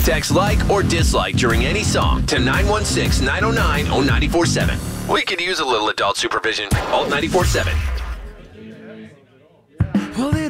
Text like or dislike during any song to 916-909-0947. We could use a little adult supervision. Alt 94.7.